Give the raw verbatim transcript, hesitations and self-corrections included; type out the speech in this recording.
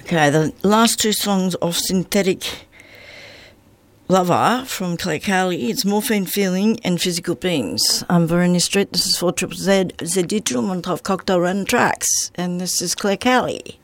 Okay, the last two songs of Synthetic Lover from Claire Carley. It's Morphine Feeling and Physical Beings. I'm Verena Street. This is four Z Z Z Digital, Montauk Cocktail Run Tracks. And this is Claire Carley.